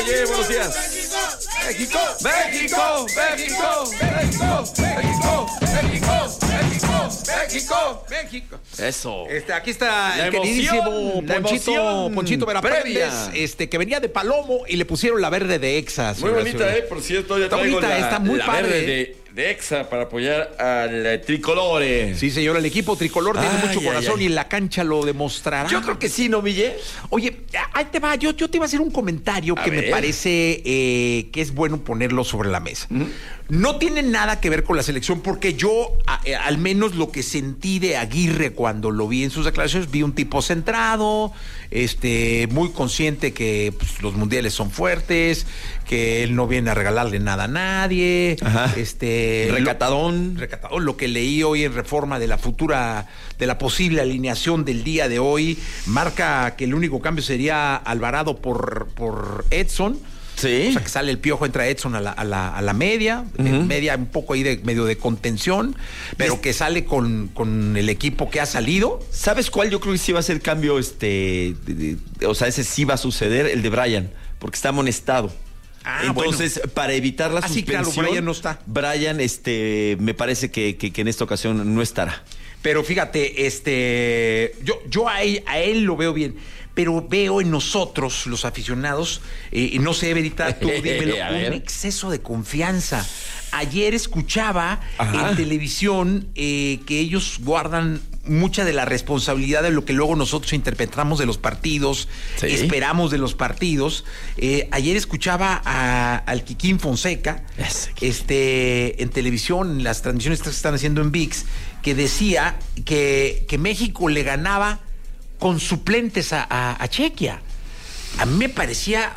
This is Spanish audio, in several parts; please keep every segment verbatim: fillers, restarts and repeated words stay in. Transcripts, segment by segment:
Oye, buenos días. México, México, México, México, México, México, México, México, México. Eso. Este, aquí está La el emoción, queridísimo la Ponchito, emoción Ponchito Veraprendes, previa. este, que venía de Palomo y le pusieron la verde de Exa. Muy bonita, eh, por cierto, ya Está traigo bonita, la, está muy la padre. verde de, de Exa para apoyar al eh, tricolore. Sí, señor, el equipo tricolor tiene Ay, mucho ay, corazón ay. y en la cancha lo demostrará. Yo creo que sí, ¿no, Mille? Oye, ahí te va, yo, yo te iba a hacer un comentario A que me ver. parece eh, que es bueno ponerlo sobre la mesa. Ujú. No tiene nada que ver con la selección, porque yo, a- eh, al menos lo que sentí de Aguirre cuando lo vi en sus declaraciones, vi un tipo centrado, este, muy consciente que pues, los mundiales son fuertes, que él no viene a regalarle nada a nadie, Ajá. este, Recatadón. lo- recatadón. Lo que leí hoy en Reforma de la futura, de la posible alineación del día de hoy, marca que el único cambio sería Alvarado por, por Edson. Sí. O sea, que sale el Piojo, entra Edson a la, a la, a la media, Ujú. eh, media un poco ahí de medio de contención, pero Es- que sale con, con el equipo que ha salido. ¿Sabes cuál? Yo creo que sí va a ser cambio, este, de- de- o sea, ese sí va a suceder, el de Brian, porque está amonestado. Ah, Entonces, para evitar la Ah, sí, suspensión, claro, Brian no está. Brian, este, me parece que, que, que en esta ocasión no estará. Pero fíjate, este, yo, yo a, él, a él lo veo bien, pero veo en nosotros, los aficionados, eh, y no sé, Verita, tú dímelo, A un ver. exceso de confianza. Ayer escuchaba Ajá. en televisión eh, que ellos guardan mucha de la responsabilidad de lo que luego nosotros interpretamos de los partidos, Sí. esperamos de los partidos. Eh, ayer escuchaba a- al Kikín Fonseca, Ese Kikín. este, en televisión, en las transmisiones que están haciendo en V I X, que decía que, que México le ganaba con suplentes a, a- a Chequia. A mí me parecía,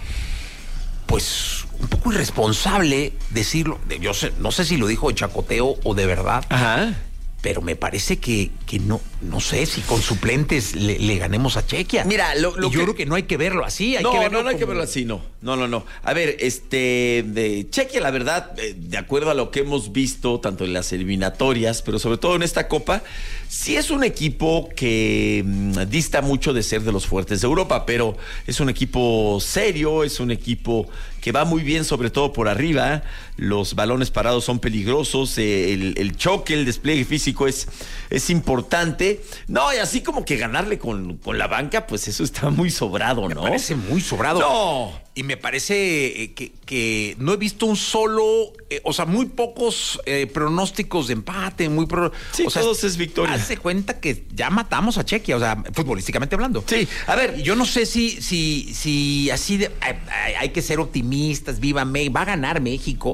pues, un poco irresponsable decirlo. Yo sé, no sé si lo dijo de chacoteo o de verdad, Ajá. pero me parece que, que no, no sé si con suplentes le, le ganemos a Chequia. Mira, lo- lo Y yo que- creo que no hay que verlo así, hay no, que verlo no, no hay que como- verlo así, no. No, no, no. A ver, este, de Chequia, la verdad, eh, de acuerdo a lo que hemos visto, tanto en las eliminatorias, pero sobre todo en esta Copa, sí es un equipo que mm, dista mucho de ser de los fuertes de Europa, pero es un equipo serio, es un equipo que va muy bien, sobre todo por arriba. Los balones parados son peligrosos, eh, el, el choque, el despliegue físico es, es importante. No, y así como que ganarle con, con la banca, pues eso está muy sobrado, Me ¿no? parece muy sobrado. No. Y me parece eh, que, que no he visto un solo, eh, o sea, muy pocos eh, pronósticos de empate, muy pro, Sí, o sea, todos es victoria. Hace cuenta que ya matamos a Chequia, o sea, futbolísticamente hablando. Sí, a ver. Y yo no sé si, si, si así de, hay, hay- hay que ser optimistas, viva México, va a ganar México,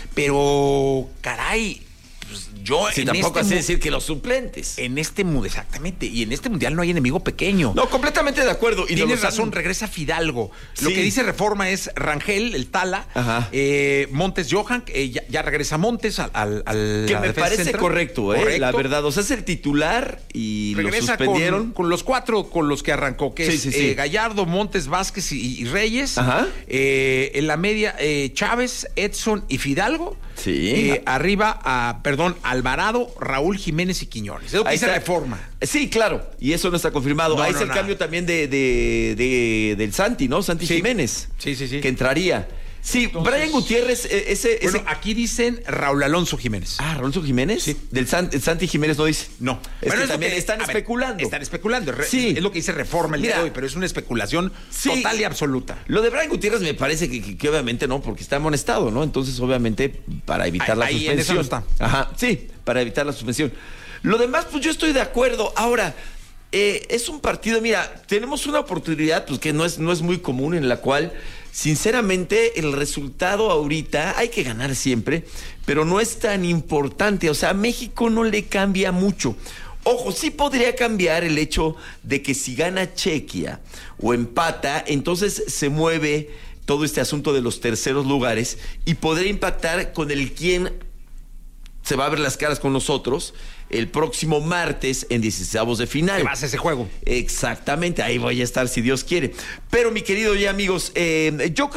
pero caray, pues yo Sí, en tampoco este así mu- decir que los suplentes. en este mundial, exactamente, y en este mundial no hay enemigo pequeño. No, completamente de acuerdo. Y nos Tienes los han- razón, regresa Fidalgo. Lo Sí. que dice Reforma es Rangel, el Tala, Ajá. eh, Montes Johan, eh, ya, ya regresa Montes al, al, al- Que la me defensa parece central. correcto, ¿eh? Correcto. La verdad. O sea, es el titular y lo Regresa suspendieron. con, con los cuatro con los que arrancó, que Sí, es sí, sí. eh, Gallardo, Montes, Vázquez y, y Reyes. Ajá. Eh, en la media, eh, Chávez, Edson y Fidalgo. Sí. Eh, arriba, a, perdón, Alvarado, Raúl Jiménez y Quiñones. Es lo que Ahí dice está. Reforma. Sí, claro. Y eso no está confirmado. No, Ahí no, es el nada. cambio también de, de, de- del Santi, ¿no? Santi Sí. Jiménez. Sí, sí, sí. Que entraría. Sí, Entonces- Brian Gutiérrez, eh, ese. ese... Bueno, aquí dicen Raúl Alonso Jiménez. Ah, ¿Rolfo Jiménez? Sí. Del San- el Santi Jiménez no dice. No. Es Bueno, que lo también que- están a ver, especulando. están especulando. Re- Sí. Es lo que dice Reforma el día Mira. de hoy, pero es una especulación Sí. total y absoluta. Lo de Brian Gutiérrez me parece que, que- que obviamente no, porque está amonestado, ¿no? Entonces, obviamente, para evitar Ahí- la ahí en eso suspensión. no está. Ajá, sí, para evitar la suspensión. Lo demás, pues yo estoy de acuerdo. Ahora, eh, es un partido, mira, tenemos una oportunidad, pues que no es, no es muy común, en la cual, sinceramente, el resultado ahorita, hay que ganar siempre, pero no es tan importante. O sea, a México no le cambia mucho. Ojo, sí podría cambiar el hecho de que si gana Chequia o empata, entonces se mueve todo este asunto de los terceros lugares y podría impactar con el quién se va a ver las caras con nosotros el próximo martes en dieciseisavos de final. ¿Qué vas a ese juego? Exactamente, ahí voy a estar si Dios quiere. Pero mi querido y amigos, eh, yo creo